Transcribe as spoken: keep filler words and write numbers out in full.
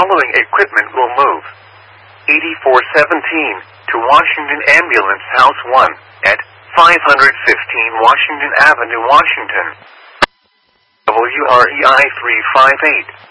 following equipment will move. eighty-four seventeen to Washington Ambulance House one at five fifteen Washington Avenue, Washington. W R E I three five eight.